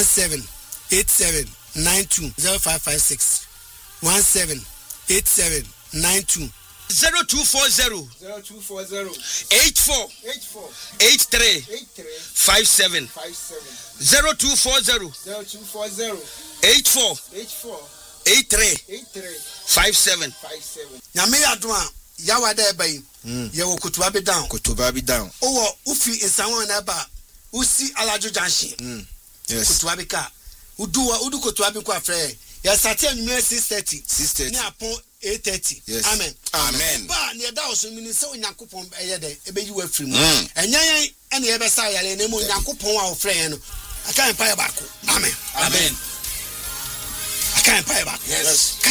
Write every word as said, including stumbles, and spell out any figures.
one seven eight seven nine two zero five five six one seven eight seven nine two zero two four zero zero two four zero eight four eight four eight three eight three five seven five seven zero two four zero zero two four zero eight four eight four eight three eight three five seven five seven. nyame adwa yawa da bai ye wo kutuba be down kutuba be down owo ufi ensanwo na ba usi alajo janshi mm yes kutuba be ka uduwa udu kutuba be kwa frɛ ya sati anwumere six thirty six thirty ni apon eight thirty yes amen amen ba ne da oso mini se onyankopon eye de ebeyi wa firi mu enyan ene ye be sa yale na mu onyankopon a ofrɛ ye no aka empa ye ba ko amen amen aka empa ye ba yes